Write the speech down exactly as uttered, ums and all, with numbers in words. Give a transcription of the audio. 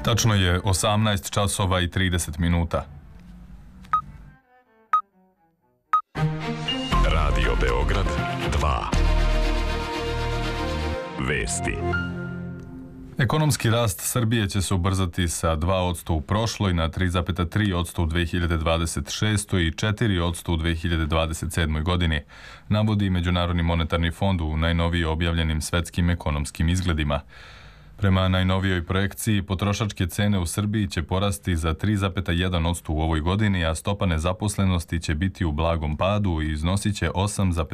Tačno je osamnaest časova i trideset minuta. Radio Beograd dva. Vesti. Ekonomski rast Srbije će se ubrzati sa dva posto u prošloj na tri zarez tri posto u dve hiljade dvadeset šestoj i četiri posto u dve hiljade dvadeset sedmoj godini, navodi Međunarodni monetarni fond u najnovije objavljenim svetskim ekonomskim izgledima. Prema najnovijoj projekciji, potrošačke cene u Srbiji će porasti za tri zarez jedan posto u ovoj godini, a stopa nezaposlenosti će biti u blagom padu i iznosit će osam zarez